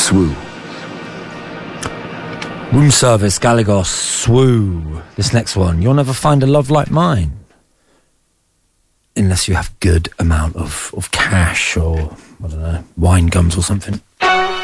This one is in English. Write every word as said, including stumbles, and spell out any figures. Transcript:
Swoo. Room Service, Galagos, Swoo. This next one, you'll never find a love like mine. Unless you have good amount of, of cash or, I don't know, wine gums or something.